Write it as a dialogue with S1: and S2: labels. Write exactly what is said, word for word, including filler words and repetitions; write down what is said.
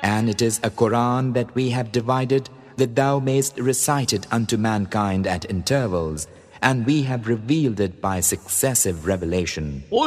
S1: And it is a Quran that we have divided, that thou mayst recite it unto mankind at intervals, and we have revealed it by successive revelation.